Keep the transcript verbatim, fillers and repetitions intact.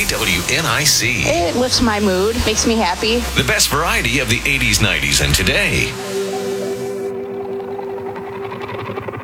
W N I C. It lifts my mood, makes me happy. The best variety of the eighties, nineties, and today.